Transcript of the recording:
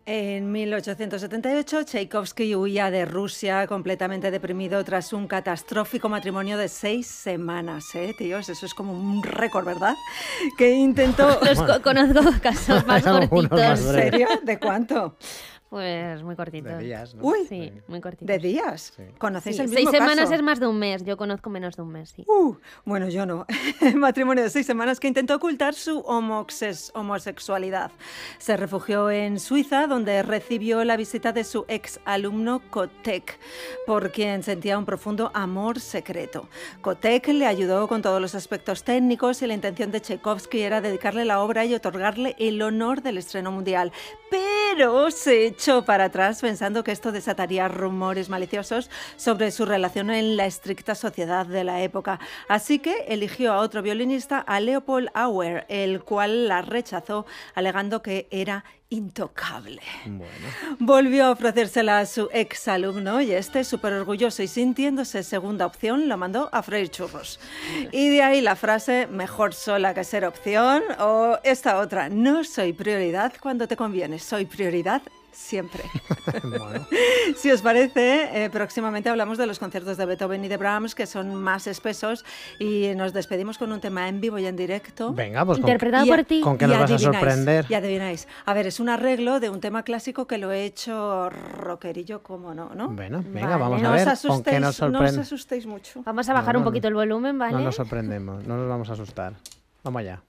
En 1878, Tchaikovsky huía de Rusia completamente deprimido tras un catastrófico matrimonio de 6 semanas, tíos, eso es como un récord, ¿verdad? Que intentó... Conozco casos más cortitos. ¿En serio? ¿De cuánto? Pues muy cortitos. De días, ¿no? Uy, sí, muy cortitos. ¿De días? Sí. ¿Conocéis Sí, el mismo 6 semanas caso? es más de un mes. Yo conozco menos de un mes, sí. Bueno, yo no. Matrimonio de 6 semanas que intentó ocultar su homosexualidad. Se refugió en Suiza, donde recibió la visita de su ex alumno Kotek, por quien sentía un profundo amor secreto. Kotek le ayudó con todos los aspectos técnicos y la intención de Tchaikovsky era dedicarle la obra y otorgarle el honor del estreno mundial. Pero se echó para atrás pensando que esto desataría rumores maliciosos sobre su relación en la estricta sociedad de la época. Así que eligió a otro violinista, a Leopold Auer, el cual la rechazó, alegando que era intocable. Bueno. Volvió a ofrecérsela a su exalumno y este, súper orgulloso y sintiéndose segunda opción, lo mandó a freír churros. Y de ahí la frase, mejor sola que ser opción, o esta otra, no soy prioridad cuando te conviene, soy prioridad siempre. Bueno. Si os parece, próximamente hablamos de los conciertos de Beethoven y de Brahms, que son más espesos, y nos despedimos con un tema en vivo y en directo. Venga, pues Interpretado por ti. ¿con qué nos vas a sorprender? Y adivináis. A ver, es un arreglo de un tema clásico que lo he hecho rockerillo, como no, ¿no? Bueno, venga, Vale. vamos No a ver os con qué nos asustéis, no os sorprende. asustéis mucho. Vamos a bajar un poquito el volumen, ¿vale? No nos sorprendemos, no nos vamos a asustar. Vamos allá.